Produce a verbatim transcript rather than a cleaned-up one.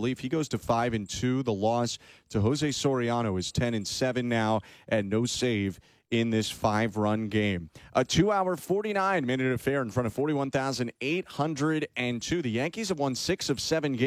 relief. He goes to five and two. The loss to Jose Soriano is ten and seven now, and no save in this five-run game. A two-hour, forty-nine minute affair in front of forty-one thousand eight hundred two. The Yankees have won six of seven games.